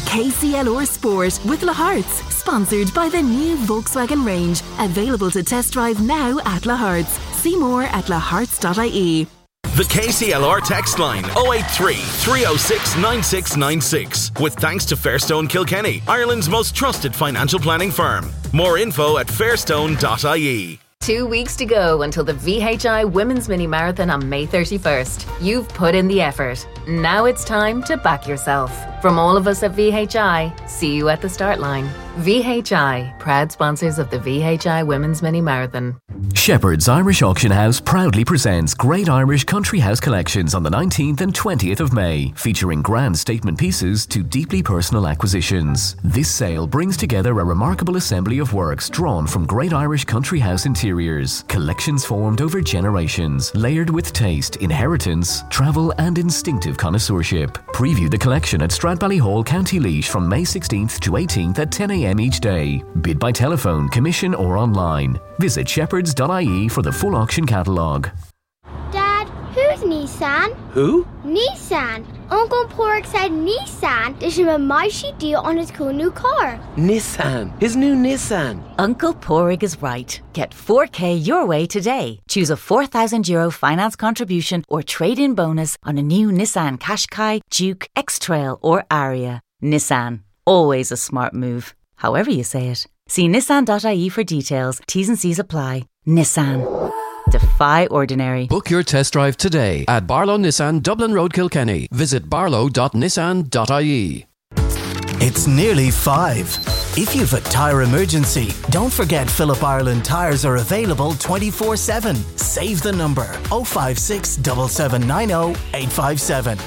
KCLR Sport with La Hearts, sponsored by the new Volkswagen range. Available to test drive now at La Hearts. See more at lahearts.ie. The KCLR text line 083 306 9696. With thanks to Fairstone Kilkenny, Ireland's most trusted financial planning firm. More info at fairstone.ie. 2 weeks to go until the VHI Women's Mini Marathon on May 31st. You've put in the effort. Now it's time to back yourself. From all of us at VHI, see you at the start line. VHI, proud sponsors of the VHI Women's Mini Marathon. Shepherd's Irish Auction House proudly presents Great Irish Country House Collections on the 19th and 20th of May, featuring grand statement pieces to deeply personal acquisitions. This sale brings together a remarkable assembly of works drawn from Great Irish Country House interiors, collections formed over generations, layered with taste, inheritance, travel and instinctive connoisseurship. Preview the collection at Stradbally Hall, County Laois from May 16th to 18th at 10 a.m. each day. Bid by telephone, commission or online. Visit shepherds.ie for the full auction catalogue. Dad, who's Nissan? Who? Nissan. Uncle Pork said Nissan. There's a mighty deal on his cool new car. Nissan. His new Nissan. Uncle Porrig is right. Get 4K your way today. Choose a €4,000 finance contribution or trade-in bonus on a new Nissan Qashqai, Duke, X-Trail or Aria. Nissan. Always a smart move. However you say it. See nissan.ie for details. T's and C's apply. Nissan. Defy ordinary. Book your test drive today at Barlow Nissan, Dublin Road, Kilkenny. Visit barlow.nissan.ie. It's nearly 5. If you've a tyre emergency, don't forget Phillip Ireland tyres are available 24/7. Save the number 056 7790 857.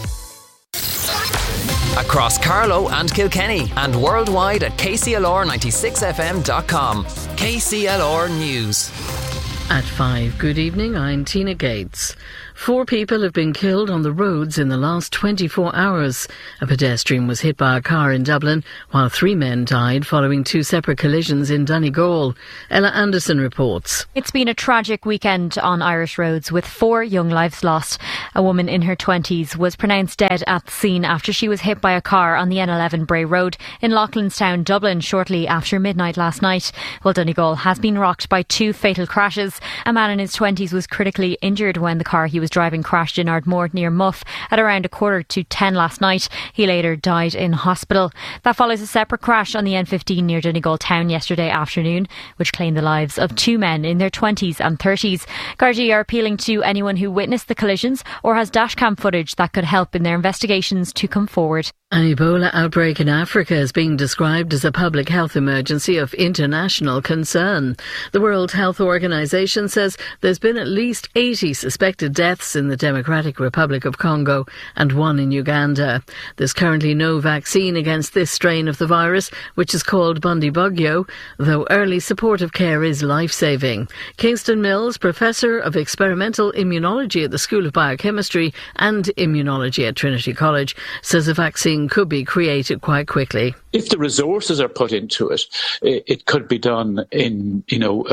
Across Carlow and Kilkenny and worldwide at kclr96fm.com. KCLR News. At 5, good evening, I'm Tina Gates. 4 people have been killed on the roads in the last 24 hours. A pedestrian was hit by a car in Dublin, while 3 men died following 2 separate collisions in Donegal. Ella Anderson reports. It's been a tragic weekend on Irish roads with 4 young lives lost. A woman in her 20s was pronounced dead at the scene after she was hit by a car on the N11 Bray Road in Loughlinstown, Dublin, shortly after midnight last night. While Donegal has been rocked by 2 fatal crashes. A man in his 20s was critically injured when the car he was driving crashed in Ardmore near Muff at around 9:45 last night. He later died in hospital. That follows a separate crash on the N15 near Donegal town yesterday afternoon, which claimed the lives of 2 men in their 20s and 30s. Gardaí are appealing to anyone who witnessed the collisions or has dashcam footage that could help in their investigations to come forward. An Ebola outbreak in Africa is being described as a public health emergency of international concern. The World Health Organization says there's been at least 80 suspected deaths in the Democratic Republic of Congo and 1 in Uganda. There's currently no vaccine against this strain of the virus, which is called Bundibugyo, though early supportive care is life-saving. Kingston Mills, Professor of Experimental Immunology at the School of Biochemistry and Immunology at Trinity College, says a vaccine could be created quite quickly. If the resources are put into it, it could be done in,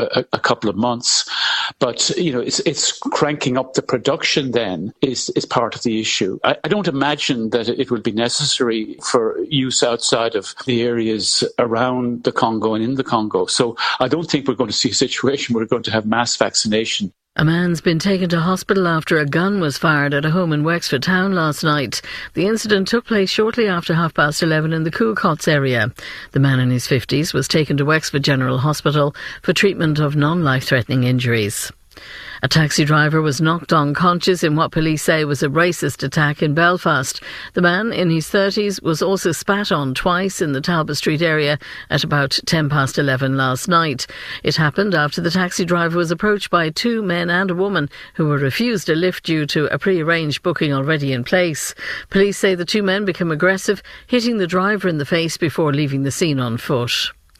a couple of months. But, it's cranking up the production then is part of the issue. I don't imagine that it would be necessary for use outside of the areas around the Congo and in the Congo. So I don't think we're going to see a situation where we're going to have mass vaccination. A man's been taken to hospital after a gun was fired at a home in Wexford Town last night. The incident took place shortly after 11:30 in the Coolcots area. The man in his 50s was taken to Wexford General Hospital for treatment of non-life-threatening injuries. A taxi driver was knocked unconscious in what police say was a racist attack in Belfast. The man in his 30s was also spat on twice in the Talbot Street area at about 11:10 last night. It happened after the taxi driver was approached by 2 men and a woman who were refused a lift due to a pre-arranged booking already in place. Police say the 2 men became aggressive, hitting the driver in the face before leaving the scene on foot.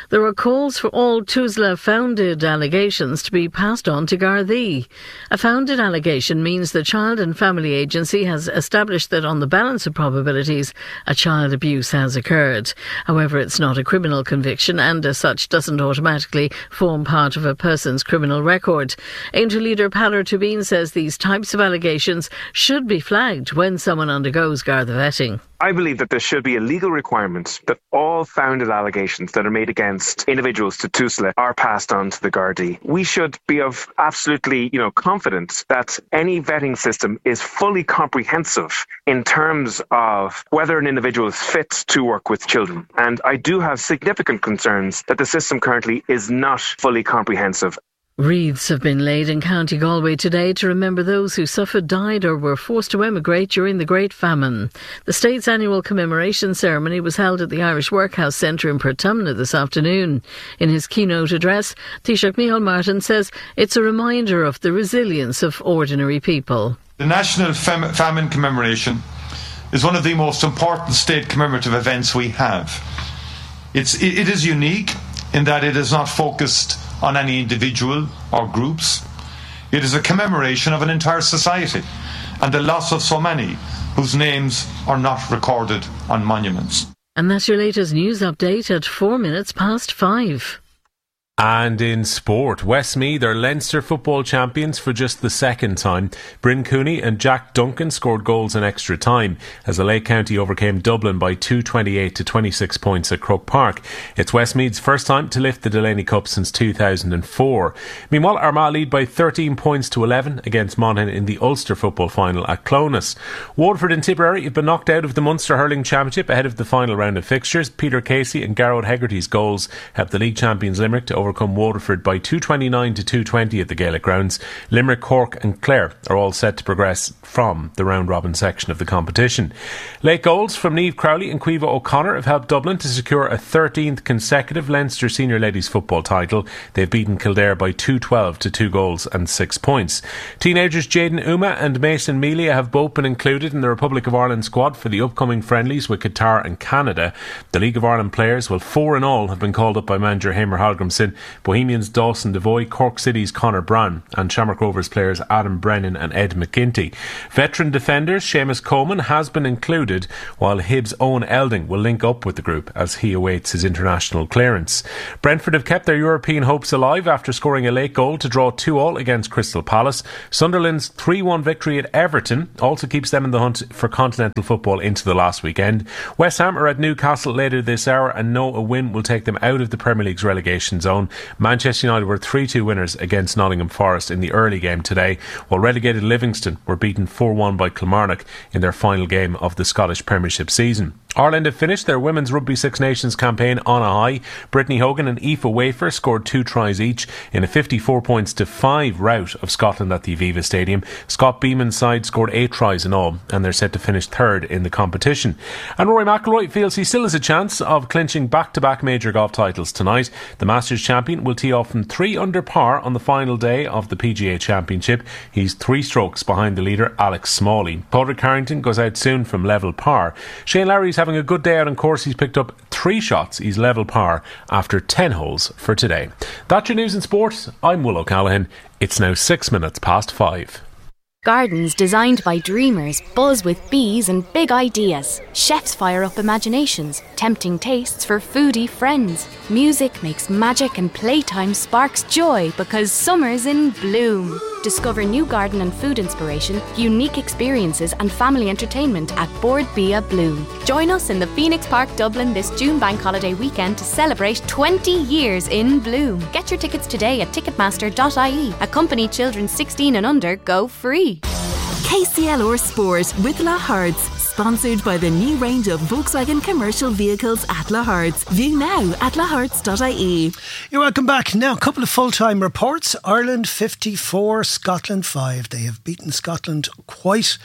There are calls for all TUSLA-founded allegations to be passed on to Gardaí. A founded allegation means the Child and Family Agency has established that on the balance of probabilities, a child abuse has occurred. However, it's not a criminal conviction and as such doesn't automatically form part of a person's criminal record. Angel leader Paller Tobin says these types of allegations should be flagged when someone undergoes Garda vetting. I believe that there should be a legal requirement that all founded allegations that are made against individuals to TUSLA are passed on to the Gardaí. We should be of absolutely, confident that any vetting system is fully comprehensive in terms of whether an individual is fit to work with children. And I do have significant concerns that the system currently is not fully comprehensive. Wreaths have been laid in County Galway today to remember those who suffered, died or were forced to emigrate during the Great Famine. The state's annual commemoration ceremony was held at the Irish Workhouse Centre in Portumna this afternoon. In his keynote address, Taoiseach Micheál Martin says it's a reminder of the resilience of ordinary people. The National Famine Commemoration is one of the most important state commemorative events we have. It is unique in that it is not focused on any individual or groups. It is a commemoration of an entire society and the loss of so many whose names are not recorded on monuments. And that's your latest news update at 5:04. And in sport, Westmeath are Leinster football champions for just the second time. Bryn Cooney and Jack Duncan scored goals in extra time as the Lake County overcame Dublin by 228 to 26 points at Croke Park. It's Westmeath's first time to lift the Delaney Cup since 2004. Meanwhile, Armagh lead by 13 points to 11 against Monaghan in the Ulster football final at Clones. Waterford and Tipperary have been knocked out of the Munster Hurling Championship ahead of the final round of fixtures. Peter Casey and Garrod Hegarty's goals helped the league champions Limerick to overcome Waterford by 229 to 220 at the Gaelic grounds. Limerick, Cork and Clare are all set to progress from the round-robin section of the competition. Late goals from Niamh Crowley and Caoimhe O'Connor have helped Dublin to secure a 13th consecutive Leinster Senior Ladies football title. They've beaten Kildare by 2-12 to 2 goals and 6 points. Teenagers Jaden Uma and Mason Melia have both been included in the Republic of Ireland squad for the upcoming friendlies with Qatar and Canada. The League of Ireland players, 4 in all, have been called up by manager Hamer Hallgrimsson. Bohemians Dawson Devoy, Cork City's Conor Brown and Shamrock Rovers players Adam Brennan and Ed McGinty. Veteran defenders Seamus Coleman has been included, while Hibs' Owen Elding will link up with the group as he awaits his international clearance. Brentford have kept their European hopes alive after scoring a late goal to draw 2-2 against Crystal Palace. Sunderland's 3-1 victory at Everton also keeps them in the hunt for continental football into the last weekend. West Ham are at Newcastle later this hour and know a win will take them out of the Premier League's relegation zone. Manchester United were 3-2 winners against Nottingham Forest in the early game today, while relegated Livingston were beaten 4-1 by Kilmarnock in their final game of the Scottish Premiership season. Ireland have finished their Women's Rugby Six Nations campaign on a high. Brittany Hogan and Aoife Wafer scored 2 tries each in a 54-5 rout of Scotland at the Aviva Stadium. Scott Beeman's side scored 8 tries in all and they're set to finish third in the competition. And Rory McIlroy feels he still has a chance of clinching back-to-back major golf titles tonight. The Masters champion will tee off from 3 under par on the final day of the PGA Championship. He's 3 strokes behind the leader Alex Smalley. Padraig Harrington goes out soon from level par. Shane Lowry's having a good day out on course. He's picked up 3 shots. He's level par after 10 holes for today. That's your news in sport. I'm Will O'Callaghan. It's now 5:06. Gardens designed by dreamers buzz with bees and big ideas. Chefs fire up imaginations, tempting tastes for foodie friends. Music makes magic and playtime sparks joy because summer's in bloom. Discover new garden and food inspiration, unique experiences and family entertainment at Board Bia Bloom. Join us in the Phoenix Park, Dublin this June bank holiday weekend to celebrate 20 years in bloom. Get your tickets today at ticketmaster.ie. Accompany children 16 and under go free. KCLR Sport with La Hartz, sponsored by the new range of Volkswagen commercial vehicles at La Hartz. View now at lahartz.ie. You're welcome back. Now, a couple of full-time reports. Ireland 54, Scotland 5. They have beaten Scotland quite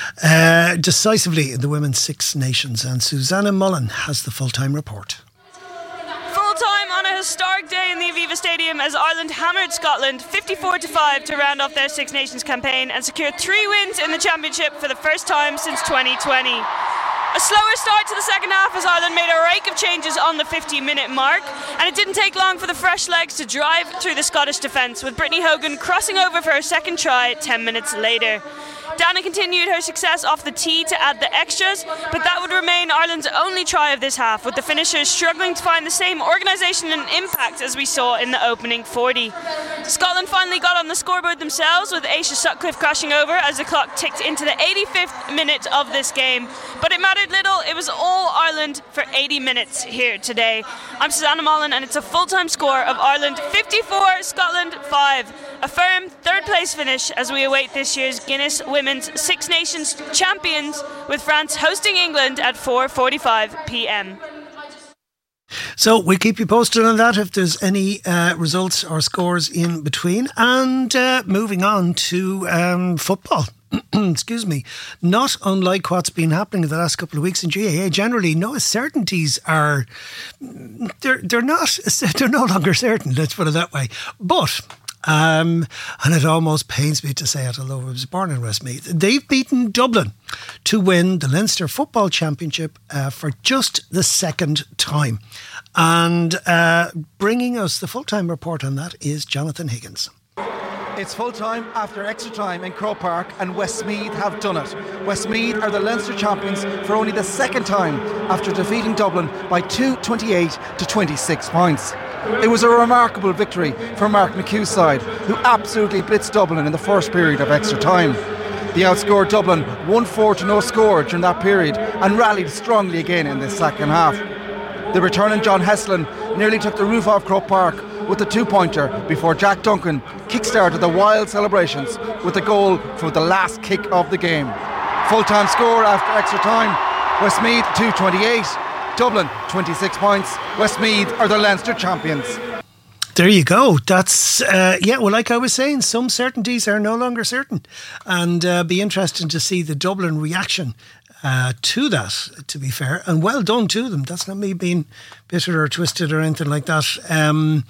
decisively in the Women's Six Nations. And Susanna Mullen has the full-time report. Full-time on a historic day in the Aviva Stadium as Ireland hammered Scotland 54-5 to round off their Six Nations campaign and secured 3 wins in the championship for the first time since 2020. A slower start to the second half as Ireland made a rake of changes on the 50-minute mark, and it didn't take long for the fresh legs to drive through the Scottish defence, with Brittany Hogan crossing over for her second try 10 minutes later. Dana continued her success off the tee to add the extras, but that would remain Ireland's only try of this half, with the finishers struggling to find the same organisation and impact as we saw in the opening 40. Scotland finally got on the scoreboard themselves, with Aisha Sutcliffe crashing over as the clock ticked into the 85th minute of this game. But it mattered little, it was all Ireland for 80 minutes here today. I'm Susanna Mullen, and it's a full-time score of Ireland 54, Scotland 5. A firm third place finish as we await this year's Guinness Women's Six Nations Champions, with France hosting England at 4:45 p.m. So we'll keep you posted on that if there's any results or scores in between. And moving on to football. Excuse me. Not unlike what's been happening in the last couple of weeks in GAA, generally no certainties are they're no longer certain, let's put it that way. But and it almost pains me to say it, although I was born in Westmeath, they've beaten Dublin to win the Leinster Football Championship for just the second time. And bringing us the full-time report on that is Jonathan Higgins. It's full time after extra time in Croke Park, and Westmeath have done it. Westmeath are the Leinster champions for only the second time after defeating Dublin by 28 to 26 points. It was a remarkable victory for Mark McHugh's side, who absolutely blitzed Dublin in the first period of extra time. They outscored Dublin 1-4 to no score during that period and rallied strongly again in the second half. The returning John Heslin nearly took the roof off Croke Park with the two-pointer before Jack Duncan kick-started the wild celebrations with the goal for the last kick of the game. Full-time score after extra time, Westmeath 2-28, Dublin 26 points. Westmeath are the Leinster champions. There you go. That's, well, like I was saying, some certainties are no longer certain. And be interesting to see the Dublin reaction to that, to be fair. And well done to them. That's not me being bitter or twisted or anything like that.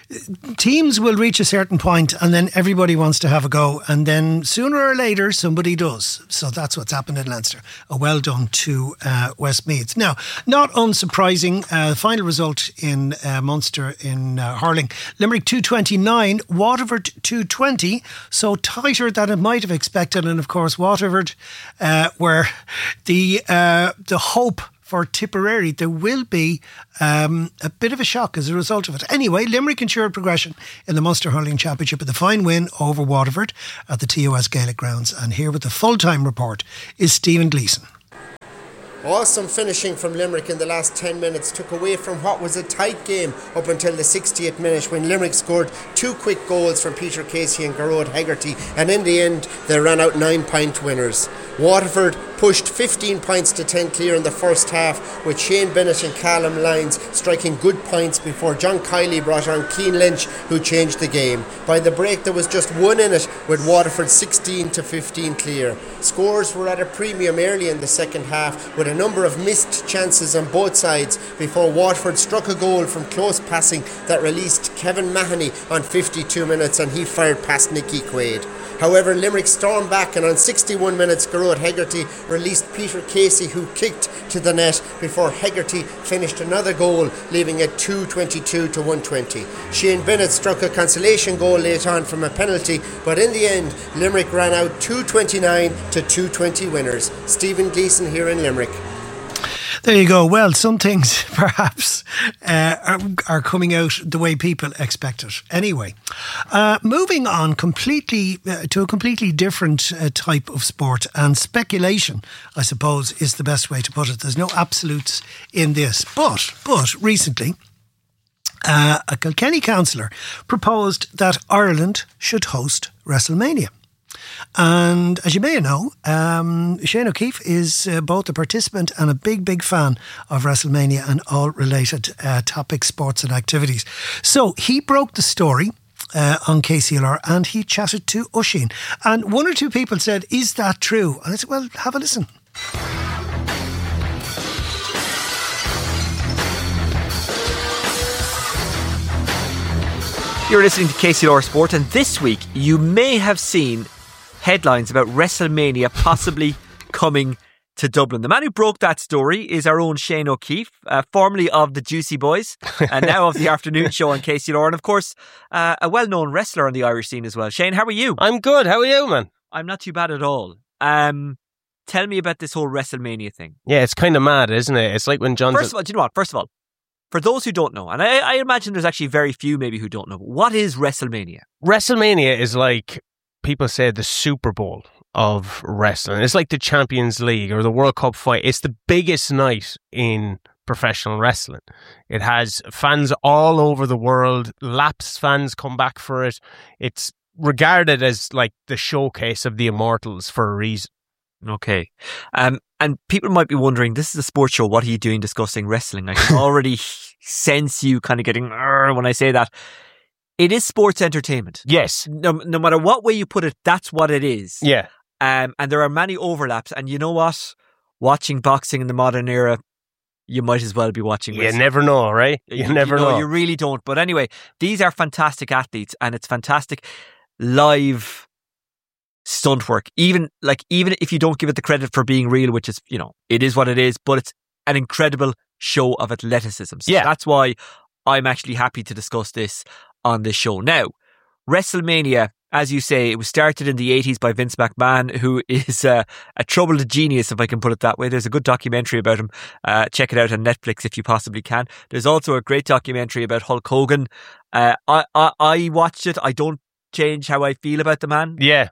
Teams will reach a certain point and then everybody wants to have a go, and then sooner or later somebody does. So that's what's happened in Leinster. A well done to Westmeath. Now, not unsurprising, final result in Munster in hurling. Limerick 229, Waterford 220, so tighter than it might have expected. And of course Waterford were the hope for Tipperary. There will be a bit of a shock as a result of it. Anyway, Limerick ensured progression in the Munster Hurling Championship with a fine win over Waterford at the TOS Gaelic Grounds. And here with the full-time report is Stephen Gleeson. Awesome finishing from Limerick in the last 10 minutes took away from what was a tight game up until the 60th minute, when Limerick scored two quick goals from Peter Casey and Garrod Hegarty, and in the end they ran out 9-point winners. Waterford pushed 15 points to 10 clear in the first half, with Shane Bennett and Callum Lyons striking good points before John Kiley brought on Cian Lynch, who changed the game. By the break there was just one in it, with Waterford 16 to 15 clear. Scores were at a premium early in the second half, with a number of missed chances on both sides before Waterford struck a goal from close passing that released Kevin Mahoney on 52 minutes, and he fired past Nicky Quaid. However, Limerick stormed back, and on 61 minutes Garrod Hegarty released Peter Casey, who kicked to the net before Hegarty finished another goal, leaving it 2-22 to 120. Shane Bennett struck a consolation goal late on from a penalty, but in the end Limerick ran out 229 to 220 winners. Stephen Gleeson here in Limerick. There you go. Well, some things perhaps are coming out the way people expect it. Anyway, moving on completely to a completely different type of sport, and speculation, I suppose, is the best way to put it. There's no absolutes in this. But recently, a Kilkenny councillor proposed that Ireland should host WrestleMania. And as you may know, Shane O'Keefe is both a participant and a big fan of WrestleMania and all related topics, sports and activities. So he broke the story on KCLR and he chatted to Oisín. And one or two people said, is that true? And I said, well, have a listen. You're listening to KCLR Sport, and this week you may have seen headlines about WrestleMania possibly coming to Dublin. The man who broke that story is our own Shane O'Keefe, formerly of the Juicy Boys, and now of the afternoon show on KCLR, and of course, a well-known wrestler on the Irish scene as well. Shane, how are you? I'm good. How are you, man? I'm not too bad at all. Tell me about this whole WrestleMania thing. Yeah, it's kind of mad, isn't it? It's like when John... First of all, do you know what? First of all, for those who don't know, and I imagine there's actually very few maybe who don't know, what is WrestleMania? WrestleMania is like, people say, the Super Bowl of wrestling. It's like the Champions League or the World Cup fight. It's the biggest night in professional wrestling. It has fans all over the world. Lapsed fans come back for it. It's regarded as like the showcase of the immortals for a reason. Okay. And people might be wondering, this is a sports show, what are you doing discussing wrestling? I can already sense you kind of getting when I say that. It is sports entertainment. Yes. No matter what way you put it, that's what it is. Yeah. And there are many overlaps. And you know what? Watching boxing in the modern era, you might as well be watching wrestling. You never know, right? You never know. You really don't. But anyway, these are fantastic athletes, and it's fantastic live stunt work. Even if you don't give it the credit for being real, which is, it is what it is, but it's an incredible show of athleticism. So that's why I'm actually happy to discuss this on this show. Now, WrestleMania, as you say, it was started in the 80s by Vince McMahon, who is a troubled genius, if I can put it that way. There's a good documentary about him. Check it out on Netflix if you possibly can. There's also a great documentary about Hulk Hogan. I watched it. I don't change how I feel about the man. Yeah.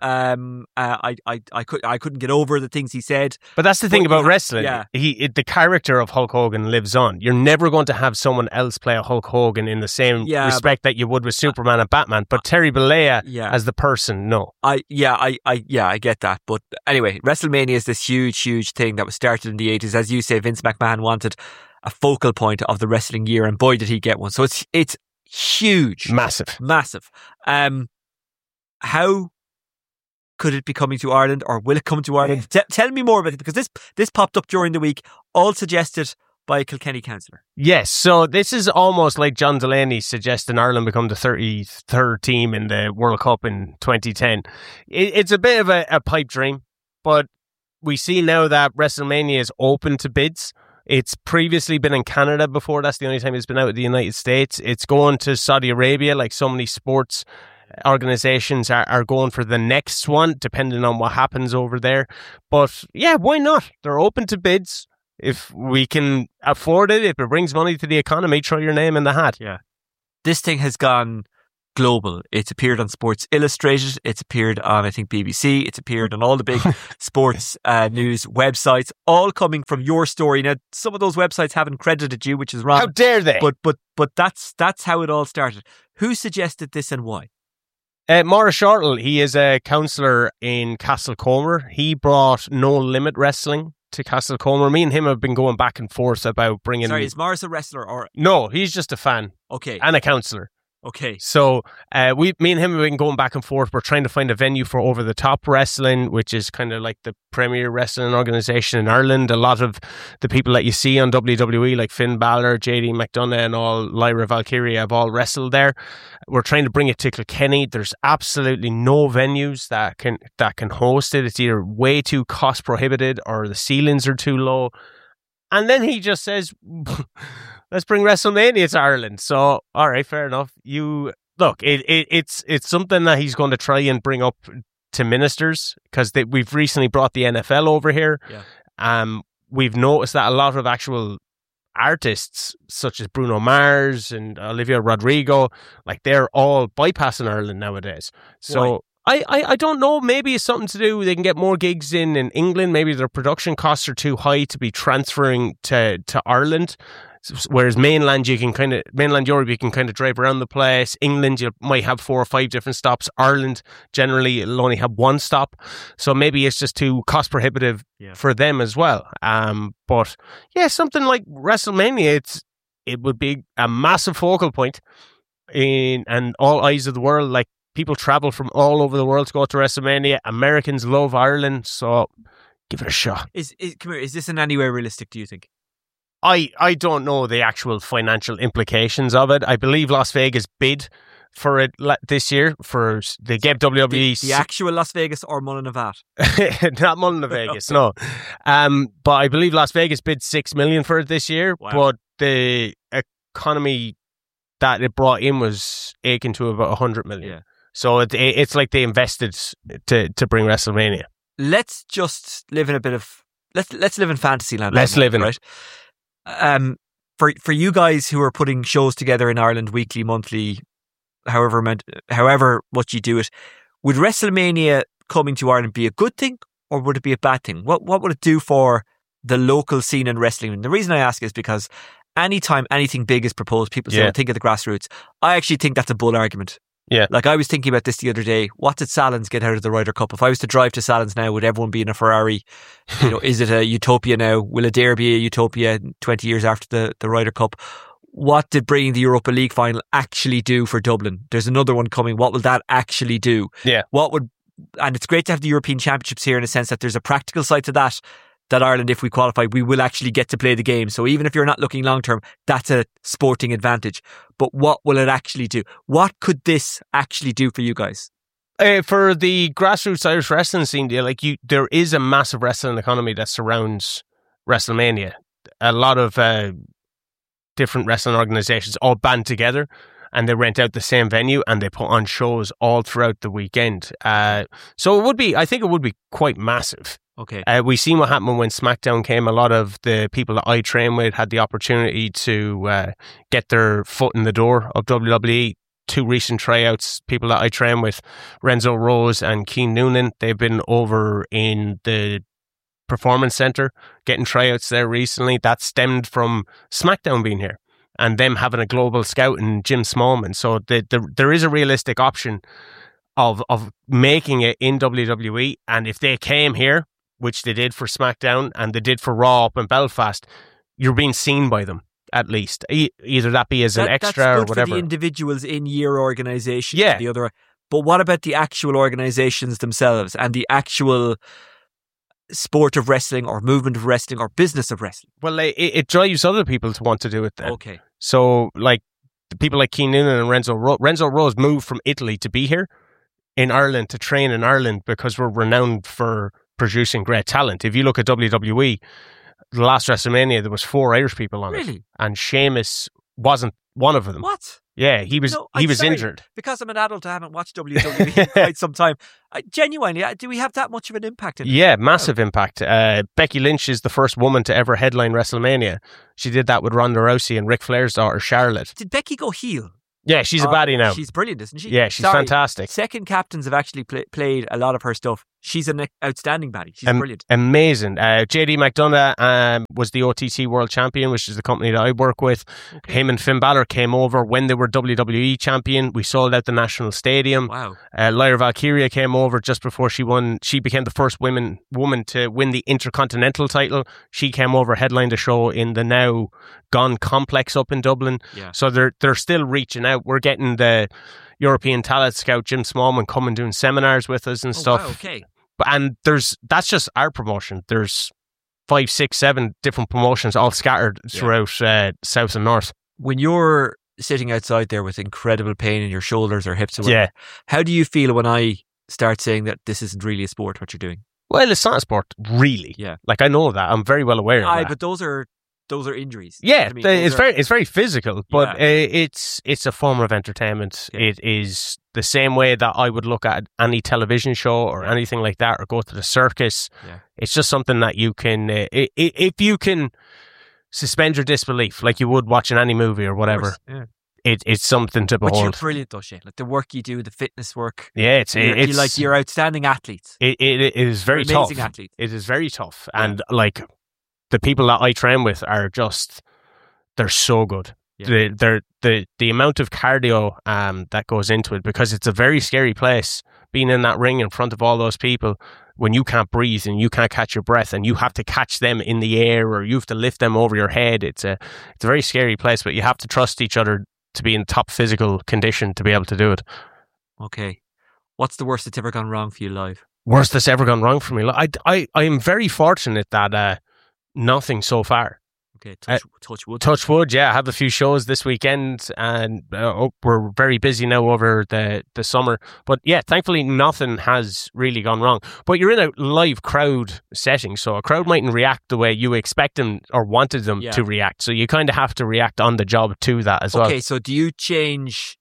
I couldn't get over the things he said. But that's the thing about wrestling. Yeah. The character of Hulk Hogan lives on. You're never going to have someone else play a Hulk Hogan in the same respect that you would with Superman and Batman. But Terry Bollea as the person, no. I get that. But anyway, WrestleMania is this huge, huge thing that was started in the 80s. As you say, Vince McMahon wanted a focal point of the wrestling year, and boy did he get one. So it's huge. Massive. How could it be coming to Ireland, or will it come to Ireland? Tell me more about it, because this popped up during the week, all suggested by a Kilkenny councillor. Yes, so this is almost like John Delaney suggesting Ireland become the 33rd team in the World Cup in 2010. It's a bit of a pipe dream, but we see now that WrestleMania is open to bids. It's previously been in Canada before. That's the only time it's been out of the United States. It's going to Saudi Arabia, like so many sports organizations are going for the next one, depending on what happens over there. But yeah, why not? They're open to bids. If we can afford it, if it brings money to the economy, throw your name in the hat. Yeah. This thing has gone global. It's appeared on Sports Illustrated. It's appeared on, I think, BBC. It's appeared on all the big sports news websites, all coming from your story. Now, some of those websites haven't credited you, which is wrong. How dare they? But that's how it all started. Who suggested this and why? Maurice Shortall, he is a councillor in Castlecomer. He brought No Limit Wrestling to Castlecomer. Me and him have been going back and forth about bringing... Sorry, is Maurice a wrestler or... No, he's just a fan. Okay. And a councillor. Okay. So me and him have been going back and forth. We're trying to find a venue for Over the Top Wrestling, which is kind of like the premier wrestling organisation in Ireland. A lot of the people that you see on WWE, like Finn Balor, JD McDonough and all, Lyra Valkyria, have all wrestled there. We're trying to bring it to Kilkenny. There's absolutely no venues that can host it. It's either way too cost prohibited or the ceilings are too low. And then he just says... Let's bring WrestleMania to Ireland. So, all right, fair enough. It's something that he's going to try and bring up to ministers, because we've recently brought the NFL over here. Yeah. We've noticed that a lot of actual artists, such as Bruno Mars and Olivia Rodrigo, like they're all bypassing Ireland nowadays. So. Why? I don't know. Maybe it's something to do. They can get more gigs in England. Maybe their production costs are too high to be transferring to Ireland. Whereas mainland Europe, you can kind of drive around the place. England, you might have 4 or 5 different stops. Ireland, generally, it'll only have 1 stop. So maybe it's just too cost prohibitive for them as well. But yeah, something like WrestleMania, it would be a massive focal point and all eyes of the world. Like, people travel from all over the world to go to WrestleMania. Americans love Ireland, so give it a shot. Come here, is this in any way realistic, do you think? I don't know the actual financial implications of it. I believe Las Vegas bid for it this year. For they gave WWE the actual Las Vegas or Mullinavat? Not Mullinavegas, no. But I believe Las Vegas bid $6 million for it this year. Wow. But the economy that it brought in was aching to about $100 million. Yeah. So it's like they invested to bring WrestleMania. Let's just live in a bit of let's live in fantasy land. Let's live in it. For you guys who are putting shows together in Ireland weekly, monthly, however much you do it, would WrestleMania coming to Ireland be a good thing or would it be a bad thing? What would it do for the local scene in wrestling? And the reason I ask is because anytime anything big is proposed, people say, think of the grassroots. I actually think that's a bull argument. Yeah. Like I was thinking about this the other day. What did Salins get out of the Ryder Cup? If I was to drive to Salins now, would everyone be in a Ferrari? Is it a utopia now? Will Adair be a utopia 20 years after the Ryder Cup? What did bringing the Europa League final actually do for Dublin? There's another one coming. What will that actually do? Yeah. And it's great to have the European Championships here in a sense that there's a practical side to that Ireland, if we qualify, we will actually get to play the game. So even if you're not looking long term, that's a sporting advantage. But what will it actually do? What could this actually do for you guys? For the grassroots Irish wrestling scene, there is a massive wrestling economy that surrounds WrestleMania. A lot of different wrestling organizations all band together and they rent out the same venue and they put on shows all throughout the weekend. So I think it would be quite massive. Okay. We've seen what happened when SmackDown came. A lot of the people that I train with had the opportunity to get their foot in the door of WWE. 2 recent tryouts, people that I train with, Renzo Rose and Keane Noonan, they've been over in the Performance Center getting tryouts there recently. That stemmed from SmackDown being here and them having a global scout in Jim Smallman. So there is a realistic option of making it in WWE. And if they came here, which they did for SmackDown and they did for Raw up in Belfast, you're being seen by them, at least. Either that be as an extra or whatever. That's good for the individuals in your organisation. Yeah. The other. But what about the actual organisations themselves and the actual sport of wrestling or movement of wrestling or business of wrestling? Well, it drives other people to want to do it then. Okay. So, like, the people like Keane Noonan and Renzo Rose moved from Italy to be here in Ireland, to train in Ireland, because we're renowned for producing great talent. If you look at WWE, the last WrestleMania, there was 4 Irish people on it. And Sheamus wasn't one of them. What? Yeah, he was injured. Because I'm an adult, I haven't watched WWE in quite some time. Genuinely, do we have that much of an impact? Massive impact. Becky Lynch is the first woman to ever headline WrestleMania. She did that with Ronda Rousey and Ric Flair's daughter, Charlotte. Did Becky go heel? Yeah, she's a baddie now. She's brilliant, isn't she? Yeah, she's fantastic. Second captains have actually played a lot of her stuff. She's an outstanding baddie. She's brilliant. Amazing. JD McDonough was the OTT World Champion, which is the company that I work with. Okay. Him and Finn Balor came over when they were WWE Champion. We sold out the National Stadium. Wow. Lyra Valkyria came over just before she won. She became the first woman to win the Intercontinental title. She came over, headlined a show in the now gone complex up in Dublin. Yeah. So they're still reaching out. We're getting the European talent scout Jim Smallman coming doing seminars with us and stuff. Wow, okay. And that's just our promotion. There's 5, 6, 7 different promotions all scattered throughout South and North. When you're sitting outside there with incredible pain in your shoulders or hips or whatever, how do you feel when I start saying that this isn't really a sport, what you're doing? Well, it's not a sport, really. Yeah. Like, I know that. I'm very well aware of that. But those are injuries. Yeah, I mean, it's very physical, but it's a form of entertainment. Okay. It is the same way that I would look at any television show or anything like that, or go to the circus. Yeah. It's just something that you can, if you can suspend your disbelief, like you would watching any movie or whatever. Yeah. It's something to behold. But you're brilliant though, Shane. Like the work you do, the fitness work. Yeah, you're outstanding athletes. It is very tough. Amazing athletes. It is very tough, and like, the people that I train with are just, they're so good. Yeah. The amount of cardio that goes into it, because it's a very scary place, being in that ring in front of all those people when you can't breathe and you can't catch your breath and you have to catch them in the air or you have to lift them over your head. It's a very scary place, but you have to trust each other to be in top physical condition to be able to do it. Okay. What's the worst that's ever gone wrong for you live? Worst that's ever gone wrong for me? I am very fortunate that nothing so far. Okay, touch wood. Yeah, I have a few shows this weekend, and we're very busy now over the summer. But yeah, thankfully nothing has really gone wrong. But you're in a live crowd setting, so a crowd mightn't react the way you expect them or wanted them to react. So you kind of have to react on the job to that as well. Okay, so do you change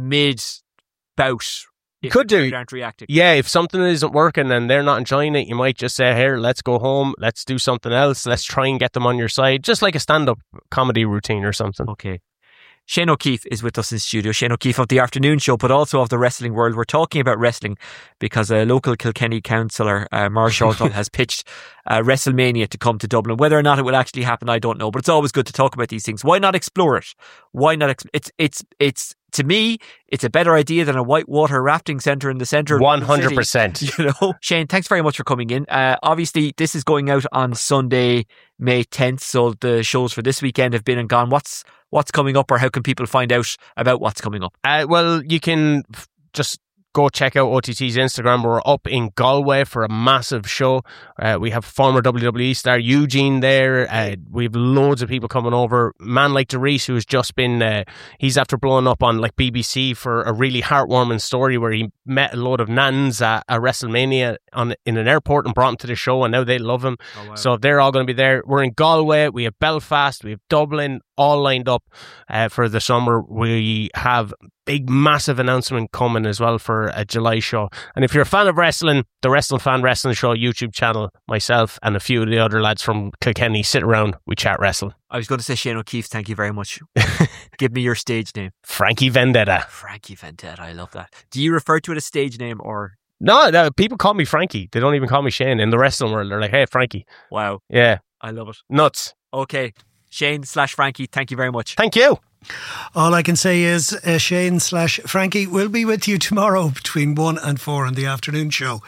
mid-bout? You could do. Aren't reacting. Yeah, if something isn't working and they're not enjoying it, you might just say, here, let's go home, let's do something else, let's try and get them on your side, just like a stand-up comedy routine or something. Okay. Shane O'Keefe is with us in studio. Shane O'Keefe of the afternoon show, but also of the wrestling world. We're talking about wrestling because a local Kilkenny councillor, Mar Shortall, has pitched WrestleMania to come to Dublin. Whether or not it will actually happen, I don't know. But it's always good to talk about these things. Why not explore it? Why not? It's to me, it's a better idea than a whitewater rafting centre in the centre of 100%. You know, Shane, thanks very much for coming in. Obviously, this is going out on Sunday, May 10th. So the shows for this weekend have been and gone. What's coming up, or how can people find out about what's coming up? Well, you can just go check out OTT's Instagram. We're up in Galway for a massive show. We have former WWE star Eugene there. We have loads of people coming over. Man like DeReese, who's just been, he's after blowing up on like BBC for a really heartwarming story where he met a load of nans at a WrestleMania in an airport and brought him to the show, and now they love him. Oh, wow. So they're all going to be there. We're in Galway. We have Belfast. We have Dublin, all lined up for the summer. We have big massive announcement coming as well for a July show. And if you're a fan of wrestling, the Wrestling Fan Wrestling Show YouTube channel, myself and a few of the other lads from Kilkenny sit around, we chat wrestling. I was going to say Shane O'Keefe, thank you very much. Give me your stage name. Frankie Vendetta. Frankie Vendetta, I love that. Do you refer to it as stage name or? No, people call me Frankie. They don't even call me Shane. In the wrestling world, they're like, hey, Frankie. Wow. Yeah. I love it. Nuts. Okay. Shane/Frankie, thank you very much. Thank you. All I can say is Shane/Frankie will be with you tomorrow between 1 and 4 on the afternoon show.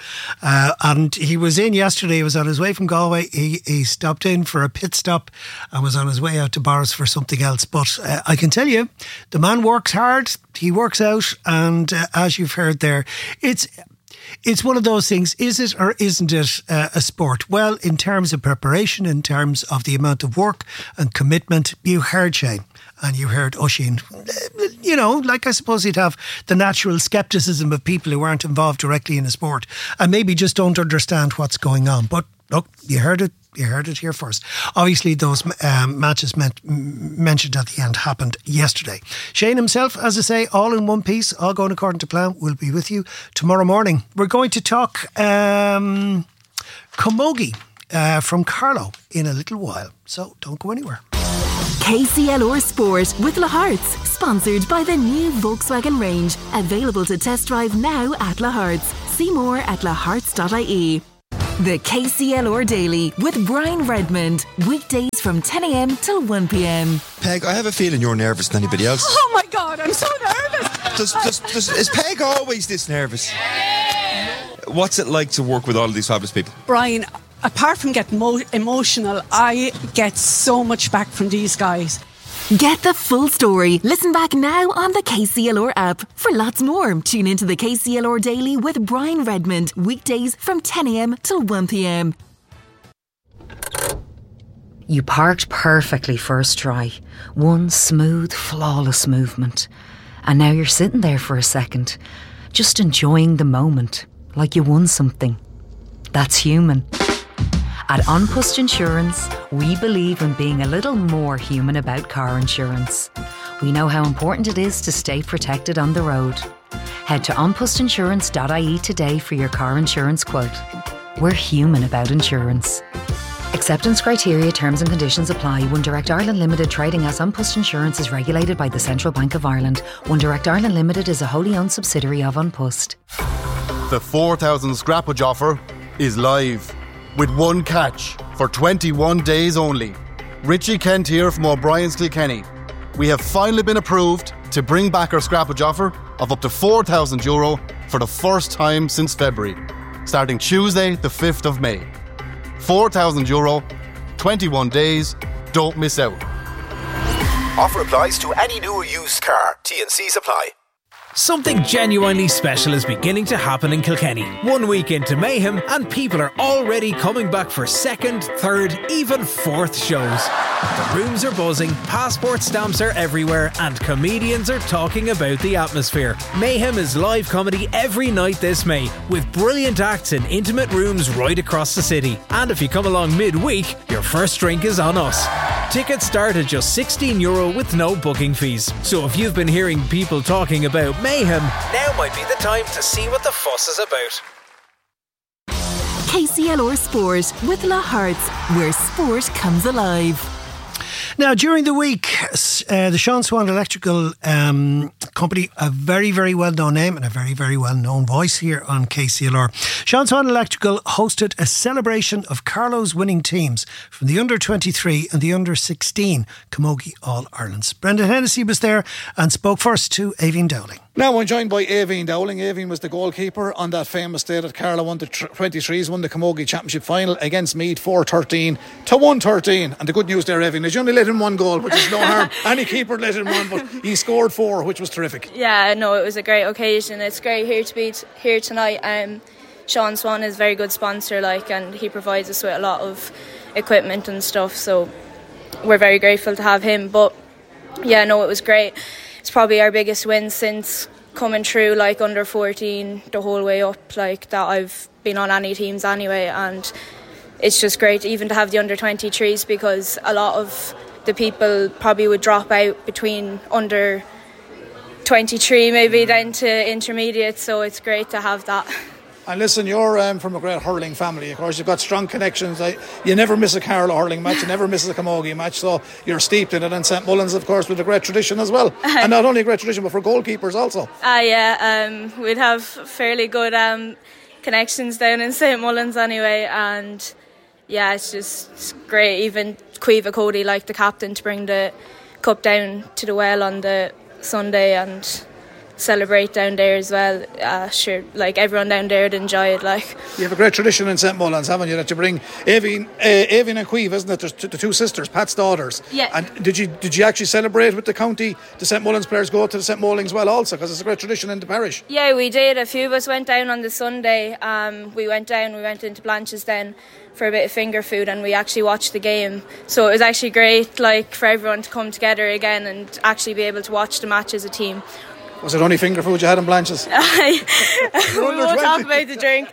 And he was in yesterday. He was on his way from Galway. He stopped in for a pit stop and was on his way out to Boris for something else. But I can tell you, the man works hard. He works out. And as you've heard there, it's one of those things. Is it or isn't it a sport? Well, in terms of preparation, in terms of the amount of work and commitment, you heard Shane and you heard Oisín. You know, like I suppose you'd have the natural scepticism of people who aren't involved directly in a sport and maybe just don't understand what's going on. But look, you heard it. You heard it here first. Obviously, those matches mentioned at the end happened yesterday. Shane himself, as I say, all in one piece, all going according to plan, will be with you tomorrow morning. We're going to talk Camogie from Carlow in a little while. So don't go anywhere. KCLR Sport with La Hearts, sponsored by the new Volkswagen range. Available to test drive now at La Hearts. See more at lahearts.ie. The KCLR Daily with Brian Redmond. Weekdays from 10 a.m. till 1 p.m. Peg, I have a feeling you're nervous than anybody else. Oh my God, I'm so nervous. Is Peg always this nervous? What's it like to work with all of these fabulous people? Brian, apart from getting emotional, I get so much back from these guys. Get the full story. Listen back now on the KCLR app. For lots more, tune into the KCLR Daily with Brian Redmond. Weekdays from 10 a.m. till 1 p.m. You parked perfectly first try. One smooth, flawless movement. And now you're sitting there for a second, just enjoying the moment, like you won something. That's human. At An Post Insurance, we believe in being a little more human about car insurance. We know how important it is to stay protected on the road. Head to onpostinsurance.ie today for your car insurance quote. We're human about insurance. Acceptance criteria, terms and conditions apply. One Direct Ireland Limited, trading as An Post Insurance, is regulated by the Central Bank of Ireland. One Direct Ireland Limited is a wholly owned subsidiary of An Post. The 4,000 scrappage offer is live, with one catch for 21 days only. Richie Kent here from O'Brien's Kilkenny. We have finally been approved to bring back our scrappage offer of up to €4,000 for the first time since February, starting Tuesday the 5th of May. €4,000, 21 days, don't miss out. Offer applies to any new or used car. T&Cs apply. Something genuinely special is beginning to happen in Kilkenny. 1 week into Mayhem and people are already coming back for second, third, even fourth shows. The rooms are buzzing, passport stamps are everywhere and comedians are talking about the atmosphere. Mayhem is live comedy every night this May with brilliant acts in intimate rooms right across the city. And if you come along midweek, your first drink is on us. Tickets start at just €16 with no booking fees. So if you've been hearing people talking about Mayhem, now might be the time to see what the fuss is about. KCLR Sport with La Hearts, where sport comes alive. Now, during the week, the Sean Swan Electrical Company, a very, very well-known name and a very, very well-known voice here on KCLR. Sean Swan Electrical hosted a celebration of Carlow's winning teams from the under-23 and the under-16 Camogie All-Irelands. Brendan Hennessy was there and spoke first to Aoibhinn Dowling. Now I'm joined by Aoibhinn Dowling. Aoibhinn was the goalkeeper on that famous day that Carlow won the 23s, won the Camogie Championship final against Meath 4-13 to 1-13. And the good news there, Aoibhinn, is you only let in one goal, which is no harm. Any keeper let in one, but he scored 4, which was terrific. Yeah, no, it was a great occasion. It's great here to be here tonight. Sean Swan is a very good sponsor, and he provides us with a lot of equipment and stuff, so we're very grateful to have him. But yeah, no, it was great. It's probably our biggest win since coming through under 14 the whole way up that I've been on any teams anyway, and it's just great even to have the under 23s, because a lot of the people probably would drop out between under 23 maybe down to intermediate, so it's great to have that. And listen, you're from a great hurling family. Of course, you've got strong connections. You never miss a Carlow hurling match. You never miss a Camogie match. So you're steeped in it. And St Mullins, of course, with a great tradition as well. And not only a great tradition, but for goalkeepers also. We'd have fairly good connections down in St Mullins anyway. And yeah, it's just great. Even Caoimhe Cody, the captain, to bring the cup down to the well on the Sunday and celebrate down there as well. Sure, everyone down there would enjoy it. You have a great tradition in St Mullins, haven't you, that you bring Aoibhinn and Caoimhe, isn't it? There's the two sisters, Pat's daughters. Yeah. And did you actually celebrate with the county? The St Mullins players go to the St Mullins well also, because it's a great tradition in the parish. Yeah, we did. A few of us went down on the Sunday. We went into Blanche's then for a bit of finger food, and we actually watched the game. So it was actually great for everyone to come together again and actually be able to watch the match as a team. Was it only finger food you had in Blanche's? We won't talk about the drink.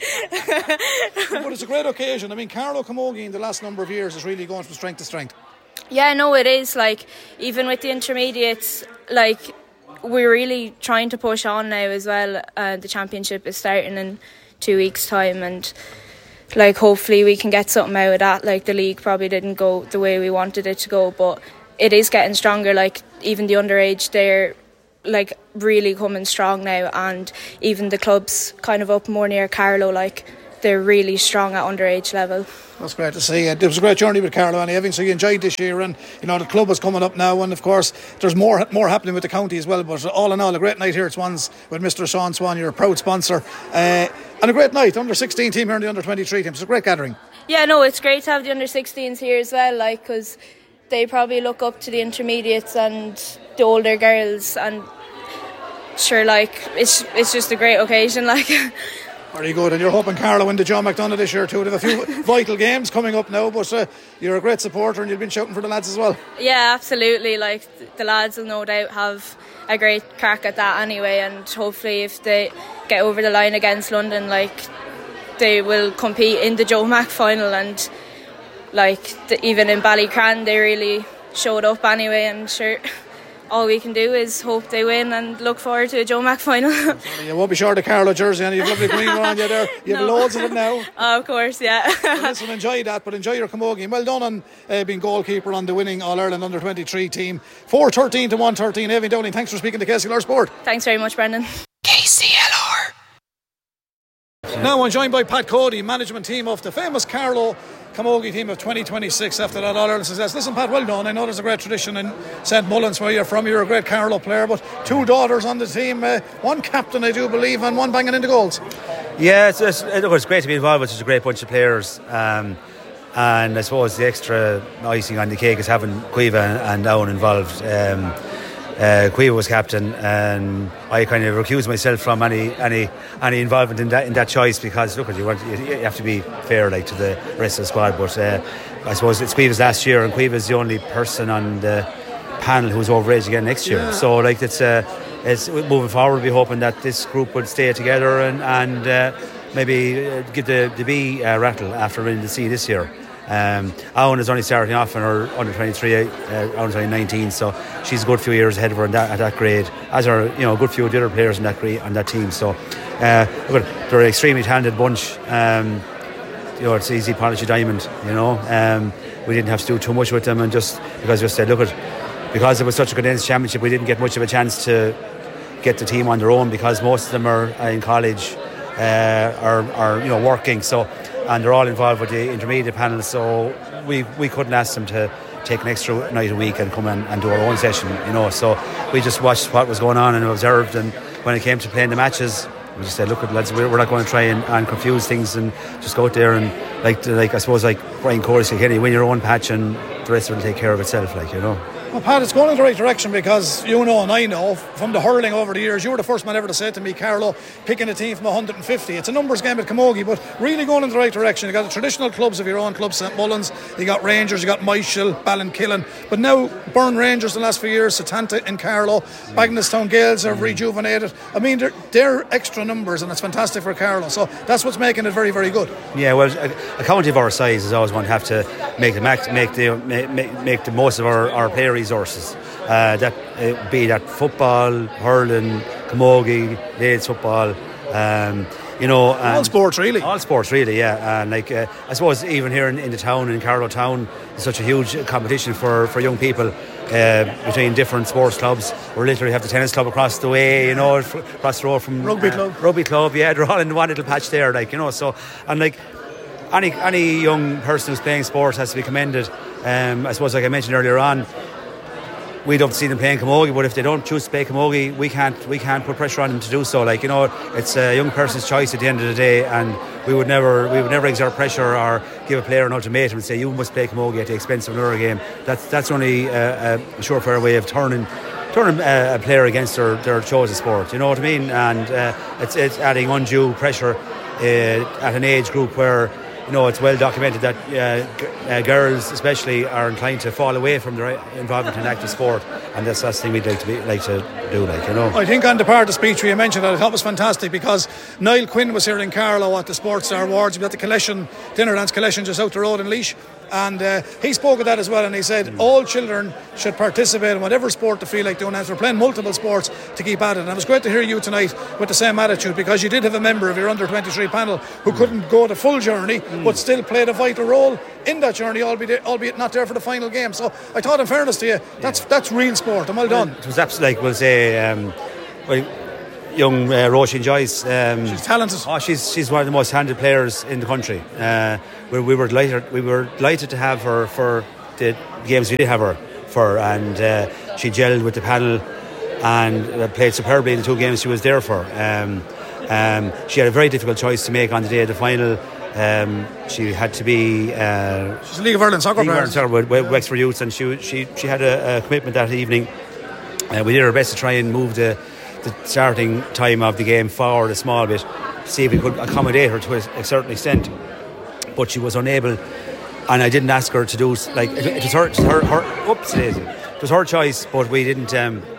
But it's a great occasion. I mean, Carlow Camogie in the last number of years is really going from strength to strength. Yeah, no, it is. Even with the intermediates, we're really trying to push on now as well. The championship is starting in 2 weeks' time, and hopefully we can get something out of that. The league probably didn't go the way we wanted it to go, but it is getting stronger. Even the underage, they're really coming strong now, and even the clubs kind of up more near Carlow, they're really strong at underage level. That's great to see. It was a great journey with Carlow and Aoibhinn, so you enjoyed this year, and the club is coming up now, and of course there's more happening with the county as well. But all in all, a great night here at Swans with Mr. Sean Swan, you're a proud sponsor, and a great night. Under 16 team here and the under 23 team. It's a great gathering. Yeah, no, it's great to have the under 16s here as well, because they probably look up to the intermediates and the older girls, and sure, it's just a great occasion. Very good, and you're hoping Carlow win the John McDonagh this year too. They have a few vital games coming up now, but you're a great supporter and you've been shouting for the lads as well. Yeah, absolutely. The lads will no doubt have a great crack at that anyway, and hopefully if they get over the line against London, they will compete in the Joe Mac final, and even in Ballycran they really showed up anyway, and sure, all we can do is hope they win and look forward to a Joe Mac final. You won't be short of Carlow jersey, and you've lovely green one on you there. You have loads of them now. Of course, yeah. Well, listen, enjoy that, but enjoy your Camogie. And well done on being goalkeeper on the winning All-Ireland under-23 team. 4-13 to 1-13. Aoibhinn Dowling, thanks for speaking to KCLR Sport. Thanks very much, Brendan. KCLR. Now I'm joined by Pat Cody, management team of the famous Carlow Camogie team of 2026 after that All-Ireland success. Listen, Pat, well done. I know there's a great tradition in St Mullins where you're from. You're a great Carlow player, but 2 daughters on the team, one captain, I do believe, and one banging into goals. Yeah, it's great to be involved with such a great bunch of players. And I suppose the extra icing on the cake is having Caoimhe and Owen involved. Cueva was captain, and I kind of recused myself from any involvement in that choice, because look, you have to be fair like to the rest of the squad. But I suppose it's Cueva's last year, and Cueva's the only person on the panel who's overage again next year. Yeah. So like it's moving forward, we're hoping that this group would stay together and maybe give the B rattle after winning the C this year. Owen is only starting off in her under 23. Owen's only 19, so she's a good few years ahead of her at that grade, as are a good few of the other players on that team. So they're an extremely talented bunch. It's easy polish a diamond. We didn't have to do too much with them, and just because we said, because it was such a condensed championship, we didn't get much of a chance to get the team on their own, because most of them are in college, are working. So. And they're all involved with the intermediate panel, so we couldn't ask them to take an extra night a week and come and do our own session, So we just watched what was going on and observed, and when it came to playing the matches, we just said, look, lads, we're not going to try and confuse things, and just go out there and like I suppose like Brian Corey said, Kenny, win your own patch and the rest will take care of itself, Well, Pat, it's going in the right direction, because and I know from the hurling over the years, you were the first man ever to say to me, Carlo, picking a team from 150. It's a numbers game at Camogie, but really going in the right direction. You got the traditional clubs of your own club, St Mullins, you got Rangers, you got Michael, Ballinkillen, but now Burn Rangers the last few years, Satanta and Carlo, Bagenalstown Gales are rejuvenated. I mean, they're extra numbers, and it's fantastic for Carlo. So that's what's making it very, very good. Yeah, well, a county of our size is always going to have to make the most of our player resources. Be that football, hurling, camogie, ladies football, all sports really. All sports really, yeah. And I suppose even here in the town, in Carlow Town, it's such a huge competition for young people between different sports clubs. We literally have the tennis club across the way, across the road from Rugby club, yeah. They're all in one little patch there, So, and any young person who's playing sports has to be commended. I suppose, like I mentioned earlier on, we'd love to see them playing camogie, but if they don't choose to play camogie, we can't put pressure on them to do so. It's a young person's choice at the end of the day, and we would never exert pressure or give a player an ultimatum and say you must play camogie at the expense of another game. That's only a surefire way of turning a player against their chosen sport. You know what I mean? And it's adding undue pressure at an age group where. It's well documented that girls especially are inclined to fall away from their involvement in active sport, and that's the thing we'd like to do. I think on the part of the speech where you mentioned that, I thought it was fantastic, because Niall Quinn was here in Carlow at the Sports Star Awards. We got the Collection, Dinner Dance Collection just out the road in Laois. And he spoke of that as well, and he said all children should participate in whatever sport they feel like doing, as we're playing multiple sports to keep at it. And it was great to hear you tonight with the same attitude, because you did have a member of your under 23 panel who couldn't go the full journey but still played a vital role in that journey, albeit not there for the final game. So I thought, in fairness to you, that's real sport, and well done. It was absolutely, like we'll say, young Roisin Joyce. She's talented. She's one of the most talented players in the country. We were delighted to have her for the games we did have her for, and she gelled with the panel and played superbly in the two games she was there for. She had a very difficult choice to make on the day of the final. She had to be she's a League of Ireland soccer player with Wexford Youths, and she had a commitment that evening. We did our best to try and move the starting time of the game forward a small bit, see if we could accommodate her to a certain extent, but she was unable, and I didn't ask her to do it was it was her choice, but we didn't.